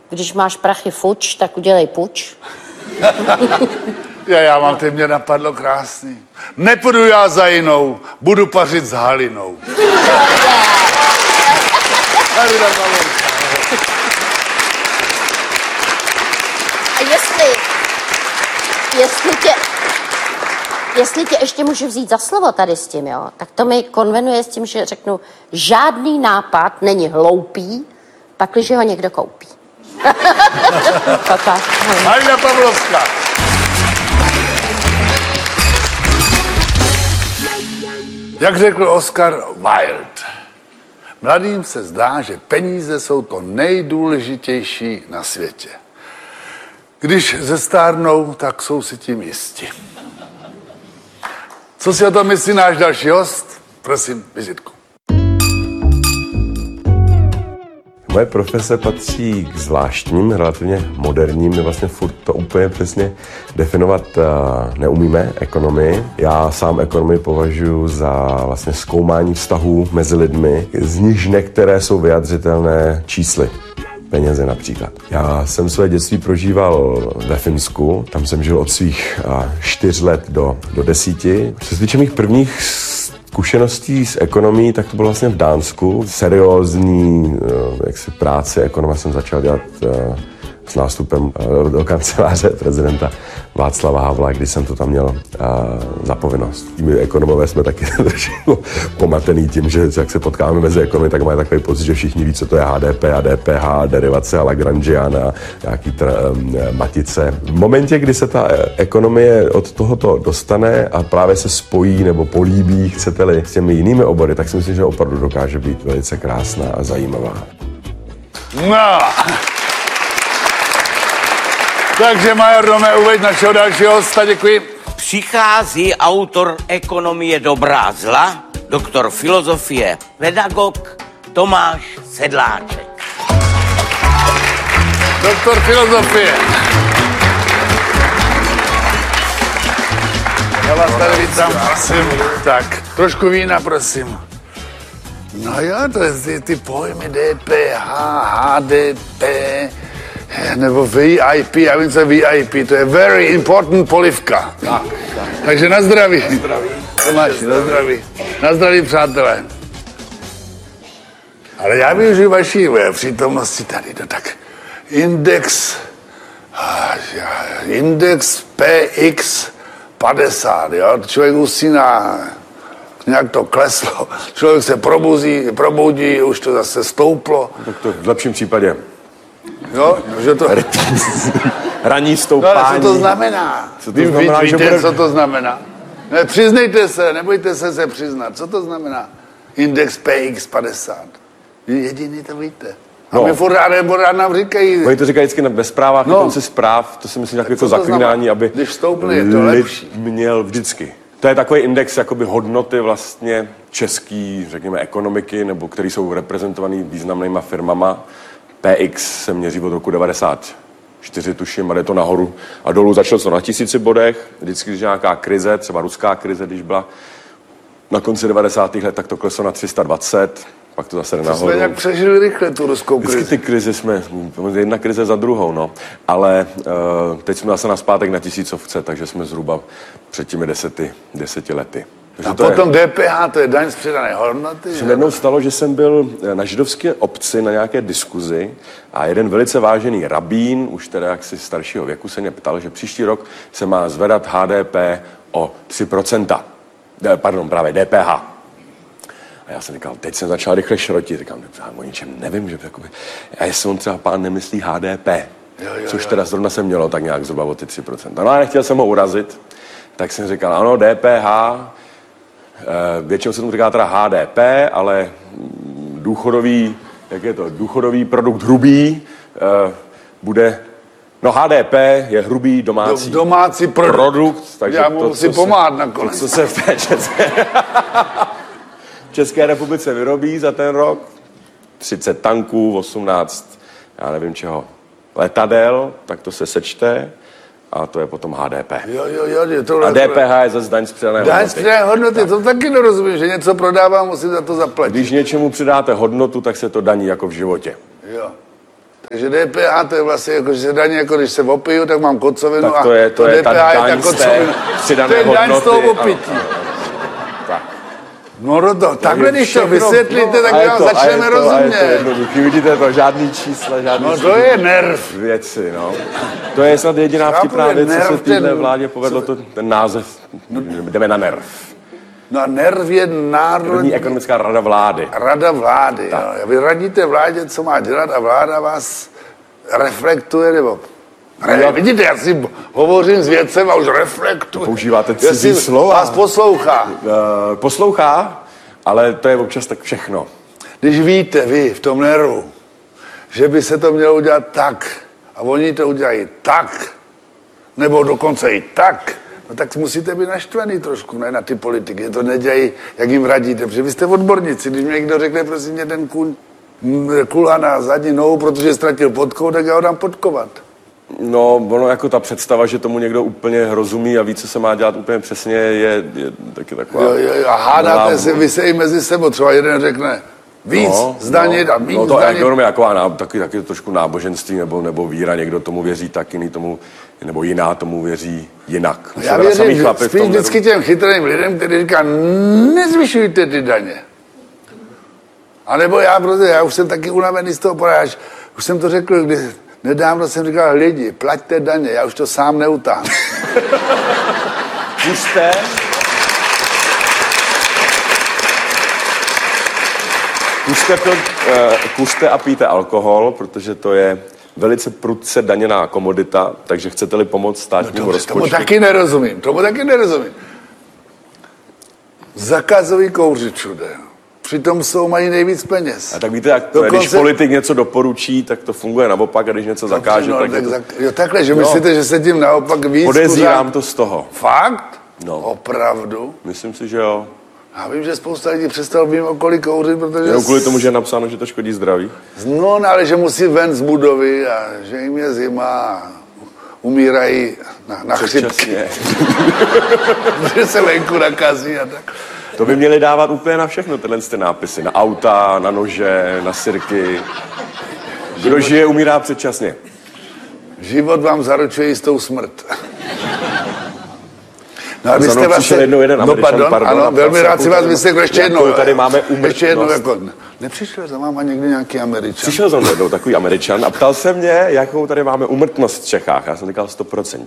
Když máš prachy fuč, tak udělej puč. Já mám, teď mě napadlo krásný. Nepůjdu já za jinou, budu pařit s Halinou. Jestli tě ještě můžu vzít za slovo tady s tím, jo, tak to mi konvenuje s tím, že řeknu, žádný nápad není hloupý, pakliže ho někdo koupí. Halina Pavlovská. Jak řekl Oscar Wilde, mladým se zdá, že peníze jsou to nejdůležitější na světě. Když zestárnou, tak jsou si tím jisti. Co si o tom myslí náš další host? Prosím, vizitku. Moje profese patří k zvláštním, relativně moderním, my vlastně furt to úplně přesně definovat neumíme, ekonomii. Já sám ekonomii považuji za vlastně zkoumání vztahů mezi lidmi, z nichž některé jsou vyjadřitelné čísly. Peněze například. Já jsem své dětství prožíval ve Finsku, tam jsem žil od svých 4 let do 10. Co se týče mých prvních zkušeností s ekonomií, tak to bylo vlastně v Dánsku. Seriózní práce ekonoma jsem začal dělat s nástupem do kanceláře prezidenta Václava Havla, když jsem to tam měl za povinnost. My ekonomové jsme taky trošku pomatený tím, že jak se potkáváme mezi ekonomy, tak mají takový pocit, že všichni ví, co to je HDP a DPH, derivace a Lagrangian a nějaký matice. V momentě, kdy se ta ekonomie od tohoto dostane a právě se spojí nebo políbí, chcete-li, s těmi jinými obory, tak si myslím, že opravdu dokáže být velice krásná a zajímavá. No. Takže major Dome, uveď našeho dalšího hosta, děkuji. Přichází autor ekonomie dobra zla, doktor filozofie, pedagog Tomáš Sedláček. Doktor filozofie. Já vás tady vítám, prosím. Tak, trošku vína, prosím. No jo, to je ty pojmy DPH, HDP, nebo VIP, já vím, co je VIP, to je very important polivka. Tak. Takže na zdraví. Na zdraví. Tomáši, na zdraví. Na zdraví, přátelé. Ale já využiju vaší přítomnosti tady, no tak. Index PX 50, jo, člověk usíná, nějak to kleslo, člověk se proboudí, už to zase stouplo. Tak to v lepším případě. Jo, že to... Ranní stoupání. No, ale co to znamená? Co to znamená, víte, co to znamená? Ne, přiznejte se, nebojte se přiznat. Co to znamená? Index PX 50. Jediný to víte. A my furt rád nám říkají... Oni to říkají vždycky ve zprávách, na konci zpráv, to si myslím takové to zaklínání, aby když stoupne, je to lepší. Měl vždycky. To je takový index jakoby hodnoty vlastně český, řekněme, ekonomiky, nebo který jsou reprezentovaný významnýma firmama. PX se měří od roku 94, tuším, a jde to nahoru a dolů. Začalo to na 1000 bodech, vždycky, když nějaká krize, třeba ruská krize, když byla na konci 90. let, tak to kleslo na 320, pak to zase jde nahoru. Jsme nějak přežili rychle tu ruskou krizi. Vždycky ty krize jsme, jedna krize za druhou, no. Ale teď jsme zase naspátek na 1000, takže jsme zhruba před těmi 10 lety. A potom DPH, to je daň z přidané hodnoty. Se jednou stalo, že jsem byl na židovské obci na nějaké diskuzi a jeden velice vážený rabín, už teda jaksi staršího věku, se mě ptal, že příští rok se má zvedat HDP o 3%. Pardon, právě DPH. A já jsem říkal, teď jsem začal rychle šrotit. Říkám, o ničem nevím, že jakoby... A jestli on třeba pán nemyslí HDP, což teda zrovna se mělo tak nějak zhruba o ty 3%. No a nechtěl jsem ho urazit, tak jsem říkal, ano, DPH, většinou se tomu říká teda HDP, ale důchodový, jak je to, důchodový produkt hrubý bude, no HDP je hrubý domácí produkt, takže já mu musím pomáhat nakonec. Co se v té České republice vyrobí za ten rok, 30 tanků, 18, já nevím čeho, letadel, tak to se sečte. A to je potom HDP. Jo, a DPH je zase daň z přidané hodnoty. Daň z přidané hodnoty, to taky nerozumím, že něco prodávám, musím za to zaplatit. Když něčemu přidáte hodnotu, tak se to daní jako v životě. Jo. Takže DPH to je vlastně jako, že se daně, jako když se opiju, tak mám kocovinu Tak to je ta daň z té přidané hodnoty. To je daň z toho opití. No to, takhle když to vysvětlíte, tak vám začneme rozumět. Vidíte to, žádný čísla, žádný no to je nerv. Věci, no. To je snad jediná vtipná věc, co se téhle vládě povedlo, ten název, jdeme na nerv. No nerv je Národní ekonomická rada vlády. Rada vlády, jo. Vy radíte vládě, co má dělat a vláda vás reflektuje, nebo... Vidíte, já si hovořím s vědcem a už reflektuji. Používáte cizí slova. Vás poslouchá. Poslouchá, ale to je občas tak všechno. Když víte vy v tom nervu, že by se to mělo udělat tak a oni to udělají tak, nebo dokonce i tak, no tak musíte být naštvaný trošku, ne na ty politiky, to nedělají, jak jim radíte, protože vy jste odborníci, když mi někdo řekne, prosím mě, ten kůň kulhá na zadní nohu, protože ztratil podkou, tak já ho dám podkovat. No, ono jako ta představa, že tomu někdo úplně rozumí a ví, co se má dělat úplně přesně, je taky taková... Jo, a hádáte se, vy se i mezi sebou, třeba jeden řekne víc zdanit a méně zdanit. No to ekonomie jako taky trošku náboženství nebo víra, někdo tomu věří tak, jiný tomu, nebo jiná tomu věří jinak. Já věřím spíš vždycky těm chytrým lidem, kteří říká, nezvyšujte ty daně. A nebo já už jsem taky unavený z toho poráž. Už jsem to řekl, když nedávno jsem říkal, lidi, plaťte daně, já už to sám neutáhnu. Kuřte a píte alkohol, protože to je velice prudce daněná komodita, takže chcete-li pomoct státnímu rozpočtu. Tomu taky nerozumím. Zakazují kouřit všude. Přitom mají nejvíc peněz. A tak víte, jak když politik něco doporučí, tak to funguje naopak, a když něco zakáže, tak takhle, že myslíte, že se tím naopak víc... Podezírám to z toho. Fakt? No. Opravdu? Myslím si, že jo. Já vím, že spousta lidí přestalo mým okolí kouřit, protože... Jenom kvůli tomu, že je napsáno, že to škodí zdraví? No, ale že musí ven z budovy a že jim je zima a umírají na chřipky. Že se venku nakazí a tak. To by měli dávat úplně na všechno, tyhle nápisy. Na auta, na nože, na sirky. Kdo žije, umírá předčasně. Život vám zaručuje jistou smrt. No, a jste vlastně... jeden Američan, pardon, ano, velmi rád si vás vysvětlil ještě jednou. Tady máme ještě jednou, jako, nepřišel za váma někdy nějaký Američan? Přišel za mnou jednou takový Američan a ptal se mě, jakou tady máme úmrtnost v Čechách. Já jsem říkal 100%.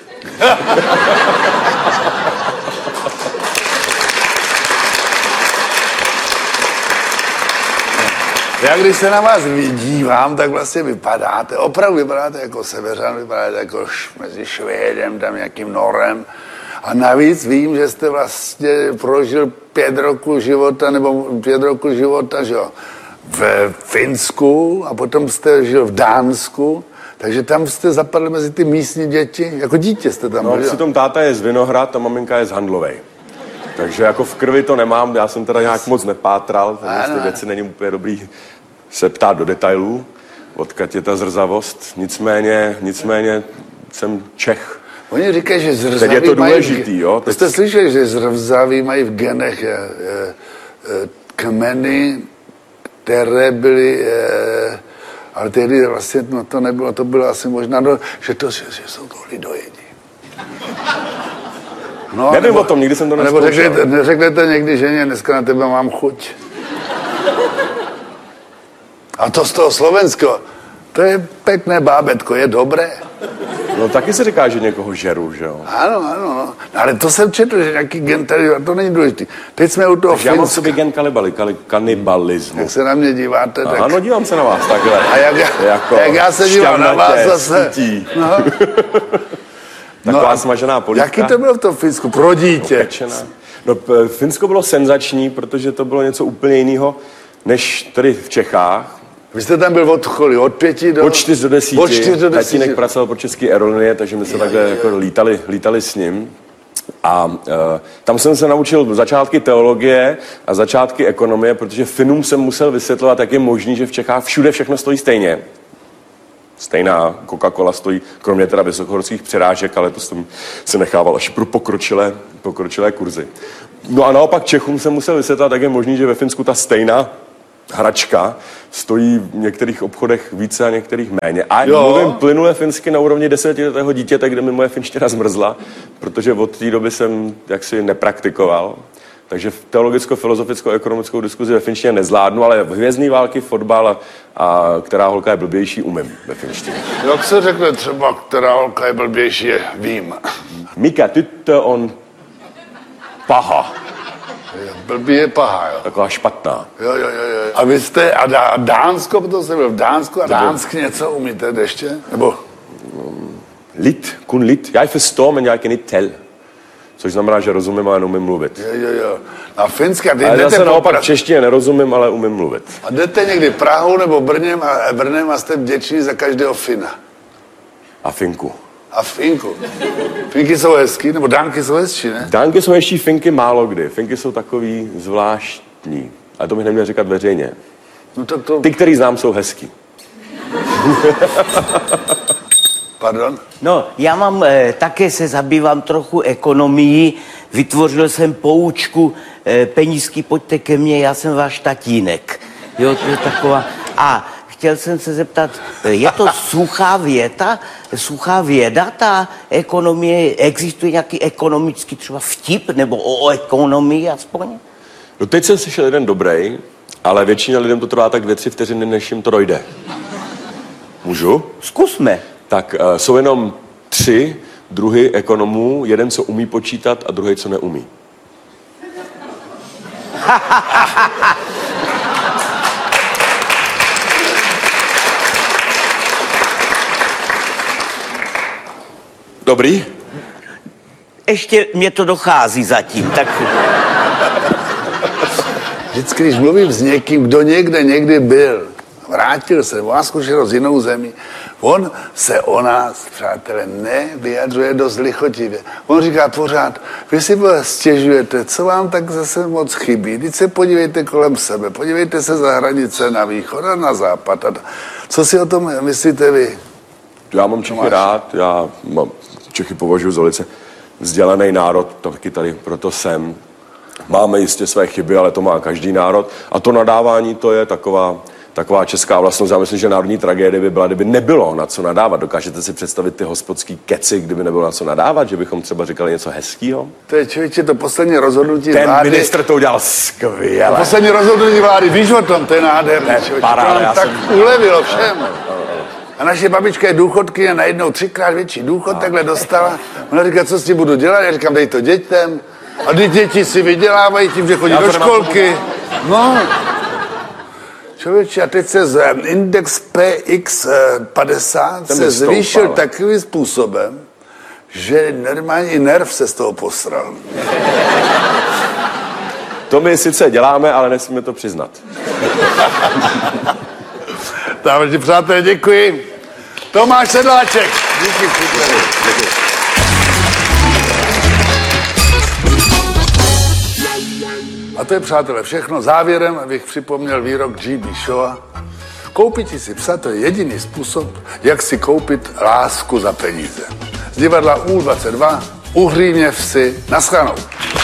Já když se na vás dívám, tak vlastně opravdu vypadáte jako Severan, vypadáte jako mezi Švédem, tam nějakým Norem. A navíc vím, že jste vlastně prožil 5 roku života, že jo, v Finsku a potom jste žil v Dánsku, takže tam jste zapadli mezi ty místní děti, jako dítě jste tam byl. No, přitom táta je z Vinohrad a maminka je z Handlovej. Takže jako v krvi to nemám, já jsem teda nějak moc nepátral, takže ty věci není úplně dobrý se ptát do detailů, odkud je ta zrzavost, nicméně jsem Čech. Oni říkají, že zrzaví je to důležitý, jo? To jste slyšeli, že zrzaví mají v genech kmeny, které byly, ale tehdy vlastně to nebylo, to bylo asi možná, že jsou to lidojedi. No, nevím o tom, nikdy jsem to neskoušel. Nebo neřeknete někdy ženě, dneska na tebe mám chuť. A to z toho Slovensko, to je pěkné bábetko, je dobré. No taky se říká, že někoho žeru, že jo? Ano. Ale to jsem četl, že nějaký gen tady, to není důležitý. Teď jsme u toho Finska. Já mám v sobě gen kanibalismu. Jak se na mě díváte, tak... Ano, dívám se na vás takhle. A jak já se dívám na vás zase. No. Taková smažená polívka. Jaký to bylo v tom Finsku? Pro dítě. No, Finsko bylo senzační, protože to bylo něco úplně jiného, než tady v Čechách. Vy jste tam byl od 4 do 10. Tatínek pracoval pro České aerolinie, takže my se takhle jako lítali s ním. A tam jsem se naučil začátky teologie a začátky ekonomie, protože Finům jsem musel vysvětlovat, jak je možný, že v Čechách všude všechno stojí stejně. Stejná Coca-Cola stojí, kromě teda vysokohorských přirážek, ale to jsem se nechával až pro pokročilé kurzy. No a naopak Čechům jsem musel vysvětlovat, jak je možný, že ve Finsku ta stejna hračka stojí v některých obchodech více a některých méně. A Jo. mluvím plynule finsky na úrovni 10letého dítěte, kde mi moje finština zmrzla, protože od té doby jsem jaksi nepraktikoval. Takže teologicko-filozofickou ekonomickou diskuzi ve finštině nezvládnu, ale hvězdný války, fotbal a která holka je blbější, umím ve finštině. Jak se řekne třeba, která holka je blbější, vím. Mikä tyttö on paha, Blbý je pahá, jo. taková špatná. Jo. A vy jste, a Dánsko, protože jsem byl v Dánsku, a dánsky něco umíte ještě? Nebo? Lit, kun lit. Já förstår, men jag kan inte tell. Což znamená, že rozumím, ale neumím mluvit. Jo. A finské, a ty Ale jdete zase naopak poprat. češtině nerozumím, ale umím mluvit. A jdete někdy Prahou nebo Brnem a jste vděční za každého Fina. A Finku. A Finku. Finky jsou hezký, nebo Dánky jsou hezčí, ne? Dánky jsou ještě Finky málo kdy. Finky jsou takový zvláštní. Ale to bych neměl říkat veřejně. No tak to... Ty, který znám, jsou hezký. Pardon? No, já mám, také se zabývám trochu ekonomií. Vytvořil jsem poučku penízky, pojďte ke mně, já jsem váš tatínek. Jo, to je taková... A chtěl jsem se zeptat, je to suchá věda, ta ekonomie, existuje nějaký ekonomický třeba vtip, nebo o ekonomii aspoň? No teď jsem slyšel jeden dobrý, ale většině lidem to trvá tak 2-3 vteřiny, než jim to dojde. Můžu? Zkusme. Tak jsou jenom 3 druhy ekonomů. Jeden, co umí počítat, a druhý, co neumí. Dobrý? Ještě mě to dochází zatím, tak... Vždycky, když mluvím s někým, kdo někdy byl, vrátil se, má zkušenost z jinou zemí, on se o nás, přátelé, nevyjadřuje dost lichotivě. On říká pořád, vy si stěžujete, co vám tak zase moc chybí. Teď se podívejte kolem sebe, podívejte se za hranice na východ a na západ. Co si o tom myslíte vy? Já mám Čechy rád, Čechy považuji za velice vzdělaný národ, taky tady proto jsem. Máme jistě své chyby, ale to má každý národ. A to nadávání, to je taková česká vlastnost. Já myslím, že národní tragédie by byla, kdyby nebylo na co nadávat. Dokážete si představit ty hospodský keci, kdyby nebylo na co nadávat, že bychom třeba říkali něco hezkýho? To je, člověče, to poslední rozhodnutí Ten vlády. ministr to udělal skvěle. Poslední rozhodnutí vlády, víš o tom, to je nádherný, člověče. paráda, To nám já tak jsem- ulevilo všem. A naše babička je důchodky a najednou 3krát větší důchod takhle dostala. Ona říká, co s tím budu dělat? Já říkám, dej to dětem. A ty děti si vydělávají tím, že chodí Já to do nemám školky. No. Člověče, a teď se index PX50 Ten se vystoupal. zvýšil takovým způsobem, že normální nerv se z toho posral. To my sice děláme, ale nesmíme to přiznat. Takže přátelé, děkuji. Tomáš Sedláček. Díky, příteli. A to je, přátelé, všechno. Závěrem bych připomněl výrok G.B. Shawa. Koupit si psa, to je jediný způsob, jak si koupit lásku za peníze. Z divadla U22, Uhřímě vsi, naschledanou.